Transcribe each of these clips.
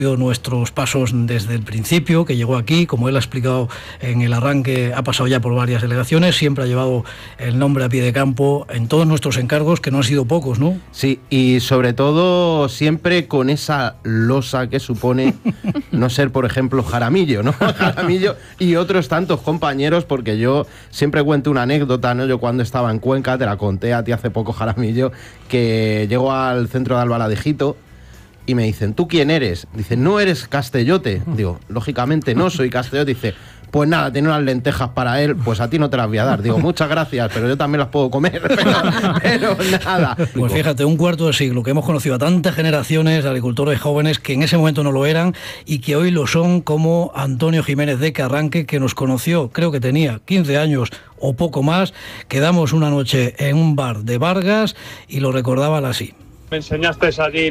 nuestros pasos desde el principio, que llegó aquí, como él ha explicado en el arranque, ha pasado ya por varias delegaciones, siempre ha llevado el nombre a pie de campo en todos nuestros encargos, que no han sido pocos, ¿no? Sí, y sobre todo siempre con esa losa que supone no ser, por ejemplo, Jaramillo, ¿no? Jaramillo y otros tantos compañeros, porque yo siempre cuento una anécdota, ¿no? Yo cuando estaba en Cuenca, te la conté a ti hace poco, Jaramillo, que llego al centro de Albaladejito y me dicen, ¿tú quién eres? Dicen, ¿no eres Castellote? Digo, lógicamente no soy Castellote. Dice, pues nada, tiene unas lentejas para él, pues a ti no te las voy a dar. Digo, muchas gracias, pero yo también las puedo comer, pero nada. Pues fíjate, un cuarto de siglo que hemos conocido a tantas generaciones de agricultores jóvenes que en ese momento no lo eran y que hoy lo son, como Antonio Jiménez de Carranque, que nos conoció, creo que tenía 15 años o poco más. Quedamos una noche en un bar de Vargas y lo recordaban así. Me enseñaste allí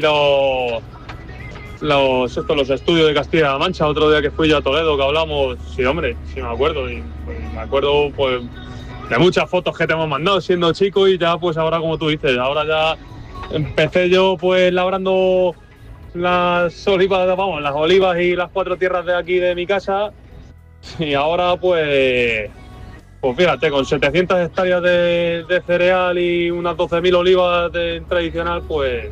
los estudios de Castilla-La Mancha, otro día que fui yo a Toledo, que hablamos, sí hombre, sí me acuerdo, y pues, me acuerdo pues de muchas fotos que te hemos mandado siendo chico, y ya pues ahora, como tú dices, ahora ya empecé yo pues labrando las olivas y las 4 tierras de aquí de mi casa, y ahora pues fíjate, con 700 hectáreas de cereal y unas 12.000 olivas tradicional, pues...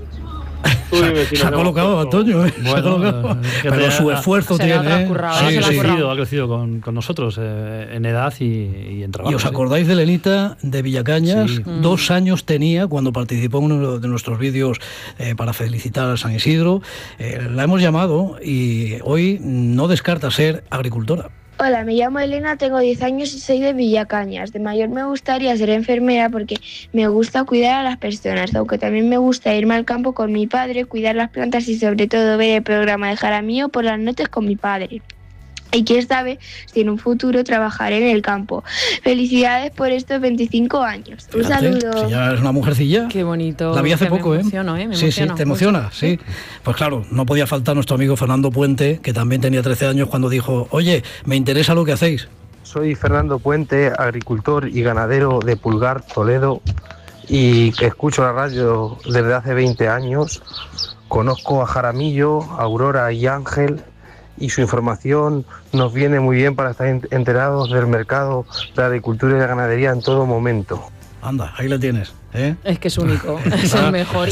Se ha colocado Antonio, bueno, pero su esfuerzo tiene. Ha crecido con nosotros en edad y en trabajo. ¿Y os acordáis de Lenita de Villacañas? Sí. 2 años tenía cuando participó en uno de nuestros vídeos para felicitar a San Isidro. La hemos llamado y hoy no descarta ser agricultora. Hola, me llamo Elena, tengo 10 años y soy de Villacañas. De mayor me gustaría ser enfermera porque me gusta cuidar a las personas, aunque también me gusta irme al campo con mi padre, cuidar las plantas y sobre todo ver el programa de Jaramillo por las noches con mi padre. Y quién sabe si en un futuro trabajaré en el campo. Felicidades por estos 25 años. Un saludo. Si ya eres una mujercilla. Qué bonito. La vi hace poco, me emociono, me sí, emociono. Sí, te emociona, sí. Pues claro, no podía faltar nuestro amigo Fernando Puente, que también tenía 13 años cuando dijo, oye, me interesa lo que hacéis. Soy Fernando Puente, agricultor y ganadero de Pulgar, Toledo, y escucho la radio desde hace 20 años. Conozco a Jaramillo, Aurora y Ángel, y su información nos viene muy bien para estar enterados del mercado de la agricultura y la ganadería en todo momento. Anda, ahí lo tienes, ¿eh? Es que es único, es el mejor.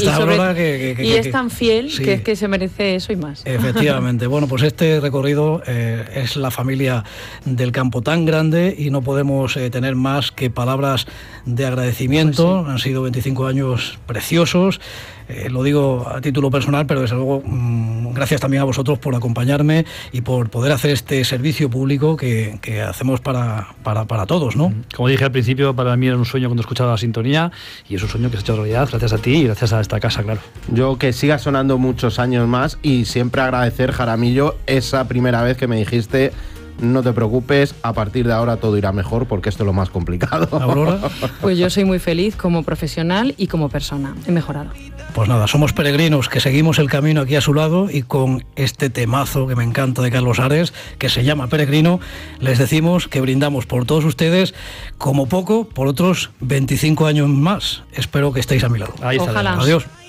Y es tan fiel, sí, que es que se merece eso y más. Efectivamente. Bueno, pues este recorrido es la familia del campo tan grande y no podemos tener más que palabras de agradecimiento. Pues sí. Han sido 25 años preciosos. Lo digo a título personal, pero desde luego gracias también a vosotros por acompañarme y por poder hacer este servicio público que hacemos para todos, ¿no? Como dije al principio, para mí era un sueño cuando escuchaba la sintonía, y es un sueño que se ha hecho realidad gracias a ti y gracias a esta casa, claro. Yo que siga sonando muchos años más, y siempre agradecer, Jaramillo, esa primera vez que me dijiste: no te preocupes, a partir de ahora todo irá mejor, porque esto es lo más complicado. ¿Aurora? Pues yo soy muy feliz como profesional y como persona. He mejorado. Pues nada, somos peregrinos que seguimos el camino aquí a su lado, y con este temazo que me encanta de Carlos Ares, que se llama Peregrino, les decimos que brindamos por todos ustedes, como poco, por otros 25 años más. Espero que estéis a mi lado. Ahí está. Ojalá. Adiós.